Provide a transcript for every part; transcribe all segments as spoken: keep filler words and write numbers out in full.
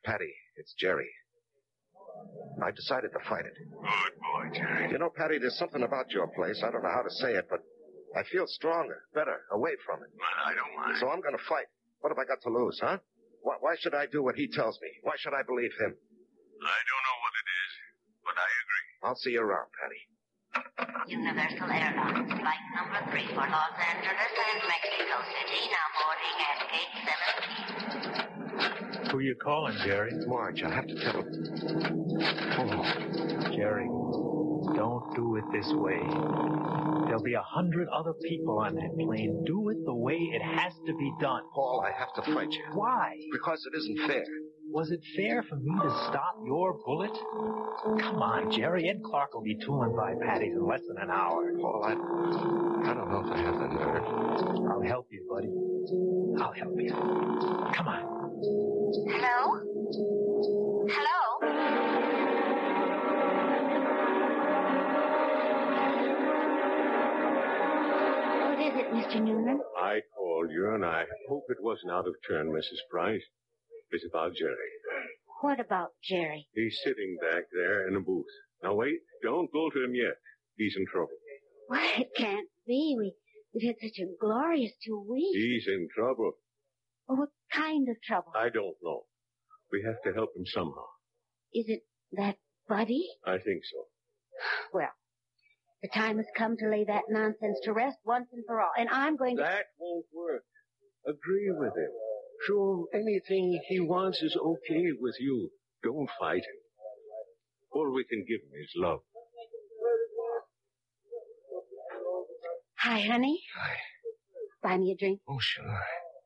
Patty, it's Jerry. I decided to fight it. Good boy, Jerry. You know, Patty, there's something about your place. I don't know how to say it, but I feel stronger, better, away from it. Well, I don't mind. So I'm going to fight. What have I got to lose, huh? Why, why should I do what he tells me? Why should I believe him? I don't know what it is, but I agree. I'll see you around, Patty. Universal Airlines, flight number three for Los Angeles and Mexico City, now boarding at gate seventeen. Who you calling, Jerry? Marge, I have to tell him. Oh, Jerry, don't do it this way. There'll be a hundred other people on that plane. Do it the way it has to be done. Paul, I have to fight you. Why? Because it isn't fair. Was it fair for me to stop your bullet? Come on, Jerry. Ed Clark will be tooling by Patty's in less than an hour. Paul, I, I don't know if I have the nerve. I'll help you, buddy. I'll help you. Come on. Hello? Hello? What is it, Mister Newman? I called you, and I hope it wasn't out of turn, Missus Price. It's about Jerry. What about Jerry? He's sitting back there in a booth. Now, wait. Don't go to him yet. He's in trouble. Why, it can't be. We, we've had such a glorious two weeks. He's in trouble. Well, what kind of trouble? I don't know. We have to help him somehow. Is it that Buddy? I think so. Well, the time has come to lay that nonsense to rest once and for all. And I'm going to... That won't work. Agree with him. Show him anything he wants is okay with you. Don't fight him. All we can give him is love. Hi, honey. Hi. Buy me a drink? Oh, sure.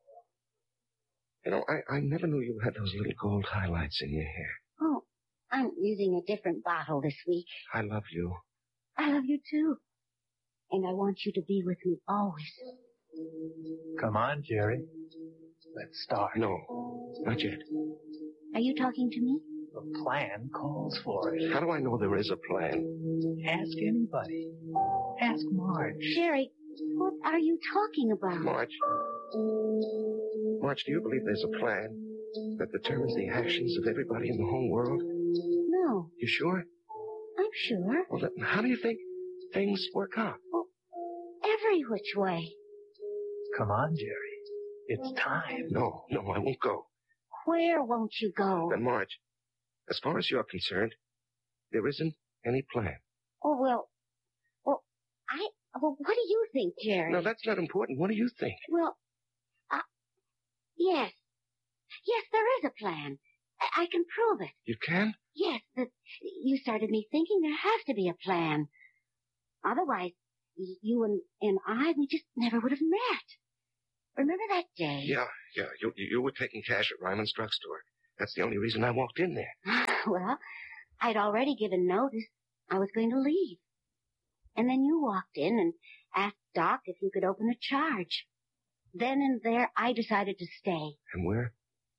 You know, I, I never knew you had those little gold highlights in your hair. Oh, I'm using a different bottle this week. I love you. I love you, too. And I want you to be with me always. Come on, Jerry. Let's start. No, not yet. Are you talking to me? The plan calls for it. How do I know there is a plan? Ask anybody. Ask Marge. Jerry, what are you talking about? Marge. Marge, do you believe there's a plan that determines the actions of everybody in the whole world? No. You sure? I'm sure. Well, then how do you think things work out? Well, every which way. Come on, Jerry. It's time. No, no, I won't go. Where won't you go? Then, Marge, as far as you're concerned, there isn't any plan. Oh, well, well, I, well, what do you think, Jerry? No, that's not important. What do you think? Well, uh, yes. Yes, there is a plan. I, I can prove it. You can? Yes, but you started me thinking there has to be a plan. Otherwise, you and, and I, we just never would have met. Remember that day? Yeah, yeah. You, you were taking cash at Ryman's drugstore. That's the only reason I walked in there. Well, I'd already given notice. I was going to leave. And then you walked in and asked Doc if you could open a charge. Then and there, I decided to stay. And where?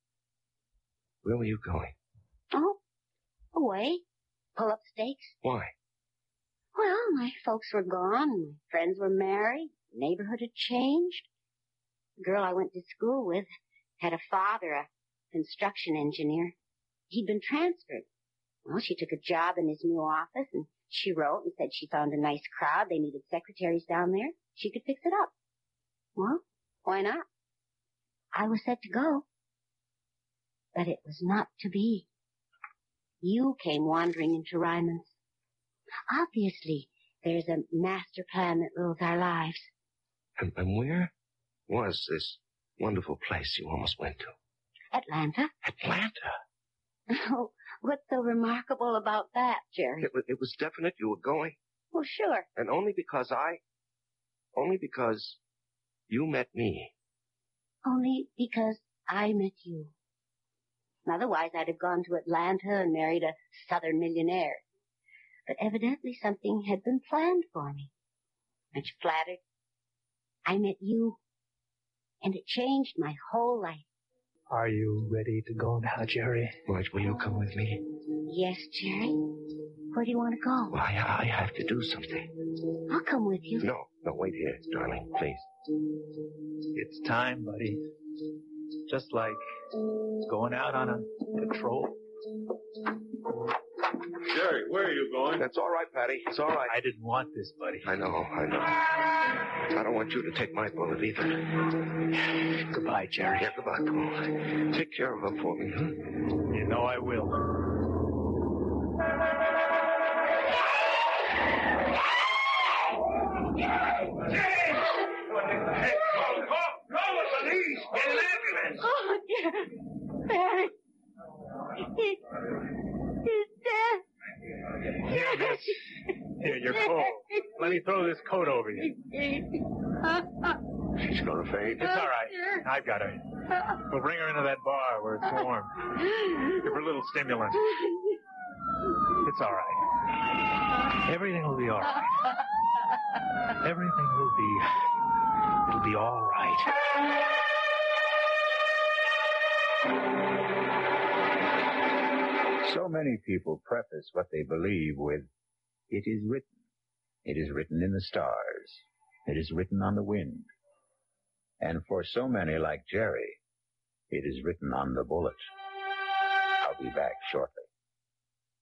Where were you going? Oh, away. Pull up stakes. Why? Well, my folks were gone. My friends were married. The neighborhood had changed. The girl I went to school with had a father, a construction engineer. He'd been transferred. Well, she took a job in his new office, and she wrote and said she found a nice crowd. They needed secretaries down there. She could fix it up. Well, why not? I was set to go. But it was not to be. You came wandering into Ryman's. Obviously, there's a master plan that rules our lives. And, and where was this wonderful place you almost went to? Atlanta. Atlanta? Oh, what's so remarkable about that, Jerry? It was, it was definite you were going? Well, sure. And only because I... Only because you met me. Only because I met you. Otherwise, I'd have gone to Atlanta and married a southern millionaire. But evidently something had been planned for me. Much flattered. I met you, and it changed my whole life. Are you ready to go now, Jerry? Marge, will you come with me? Yes, Jerry. Where do you want to go? Well, I, I have to do something. I'll come with you. No, no, wait here, darling, please. It's time, buddy. Just like going out on a patrol. Jerry, where are you going? That's all right, Patty. It's all right. I didn't want this, buddy. I know, I know. I don't want you to take my bullet either. Goodbye, Jerry. Yeah, goodbye. Come on. Take care of her for me, huh? You know I will. Hey, call, call, call the police. Get an ambulance. Oh, dear. Barry. He, he's dead. Here, miss. Here, you're cold. Let me throw this coat over you. She's gonna faint. It's all right. I've got her. We'll bring her into that bar where it's warm. Give her a little stimulant. It's all right. Everything will be all right. Everything will be... It'll be all right. So many people preface what they believe with, "It is written." It is written in the stars. It is written on the wind. And for so many like Jerry, it is written on the bullet. I'll be back shortly.